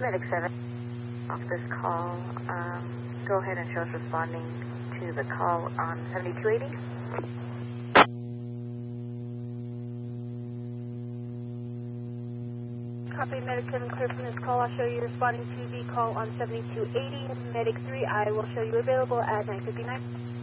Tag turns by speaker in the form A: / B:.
A: Medic 7 off this call. Go ahead and show us responding to the call on 7280.
B: Copy, Medic 7, clear from this call. I'll show you responding to the call on 7280. Medic 3, I will show you available at 9:59.